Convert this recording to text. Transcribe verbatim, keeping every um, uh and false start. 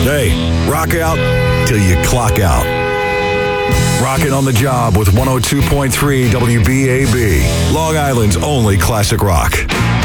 Hey, rock out till you clock out. Rocking on the job with one oh two point three W B A B, Long Island's only classic rock.